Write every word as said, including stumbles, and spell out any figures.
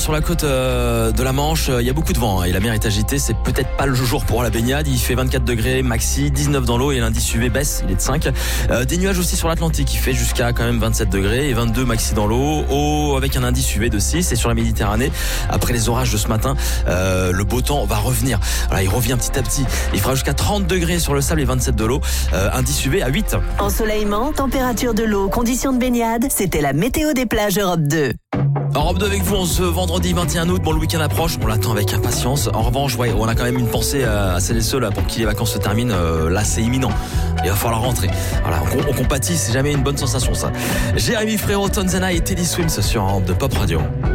sur la côte euh, de la Manche, il y a beaucoup de vent hein, et la mer est agitée. C'est peut-être pas le jour pour la baignade. Il fait vingt-quatre degrés maxi, dix-neuf dans l'eau et l'indice U V baisse, il est de cinq. Euh, des nuages aussi sur l'Atlantique, il fait jusqu'à quand même vingt-sept degrés et vingt-deux maxi dans l'eau, eau avec un indice U V de six. Et sur la Méditerranée, après les orages de ce matin, euh, le beau temps va revenir. Voilà, il revient petit à petit. Il fera jusqu'à trente degrés sur le sable et vingt-sept de l'eau. Euh, indice U V à huit. Ensoleillement, température de l'eau, conditions de baignade, c'était la météo des plages Europe deux. Europe deux avec vous en ce vendredi vingt et un août. Bon, le week-end approche, on l'attend avec impatience. En revanche, ouais, on a quand même une pensée à celles et ceux là pour qui les vacances se terminent. Euh, là, c'est imminent. Il va falloir rentrer. Voilà, on, on compatit, c'est jamais une bonne sensation ça. Jérémy Frérot, Tonzana et Teddy Swims sur Europe deux Pop Radio.